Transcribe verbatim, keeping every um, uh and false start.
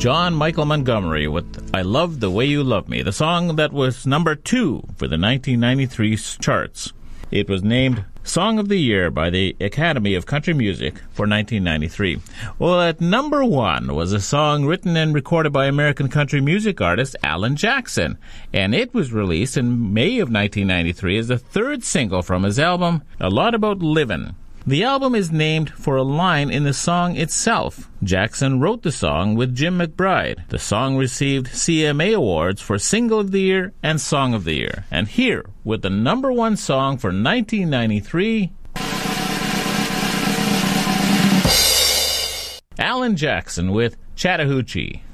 John Michael Montgomery with I Love the Way You Love Me, the song that was number two for the nineteen ninety-three charts. It was named Song of the Year by the Academy of Country Music for nineteen ninety-three. Well, at number one was a song written and recorded by American country music artist Alan Jackson, and it was released in May of nineteen ninety-three as the third single from his album, A Lot About Livin'. The album is named for a line in the song itself. Jackson wrote the song with Jim McBride. The song received C M A awards for Single of the Year and Song of the Year. And here, with the number one song for nineteen ninety-three, Alan Jackson with Chattahoochee.